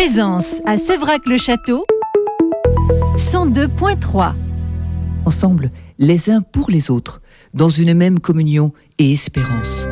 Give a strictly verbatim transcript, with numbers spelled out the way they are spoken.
Plaisance à Séverac-le-Château, cent deux point trois. Ensemble, les uns pour les autres, dans une même communion et espérance.